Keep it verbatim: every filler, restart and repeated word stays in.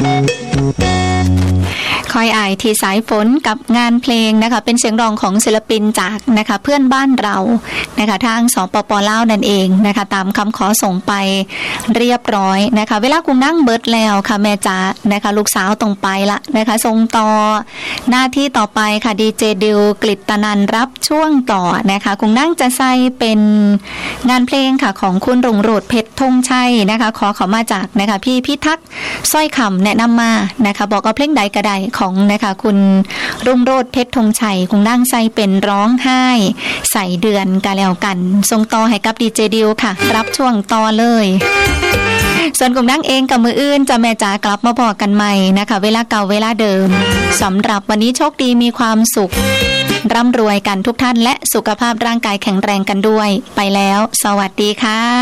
คอยอายที่สายฝนกับงานเพลงนะคะเป็นเสียงร้องของศิลปินจากนะคะเพื่อนบ้านเรานะคะทางสปป.ลาวนั่นเองนะคะตามคำขอส่งไปเรียบร้อยนะคะเวลากุ้งนั่งเบิดแล้วค่ะแม่จ๋านะคะลูกสาวตรงไปละนะคะส่งต่อหน้าที่ต่อไปค่ะดีเจดิวกฤตนันท์รับช่วงต่อนะคะกุ้งนั่งจะใส่เป็นงานเพลงค่ะของคุณรุ่งโรจน์เพชรธงชัยนะคะขอเขามาจากนะคะพี่พิทักษ์สร้อยคำแนะนำมานะคะบอกเอาเพลงใดก็ได้ของนะคะคุณรุ่งโรจน์เพชรธงชัยคงนั่งใส่เป็นร้องไห้ใส่เดือนกันแล้วกันส่งต่อให้กับดีเจดิวค่ะรับช่วงต่อเลยส่วนกลุ่มนั่งเองกับมืออื่นจะแม่จ๋ากลับมาบอกกันใหม่นะคะเวลาเก่าเวลาเดิมสำหรับวันนี้โชคดีมีความสุขร่ำรวยกันทุกท่านและสุขภาพร่างกายแข็งแรงกันด้วยไปแล้วสวัสดีค่ะ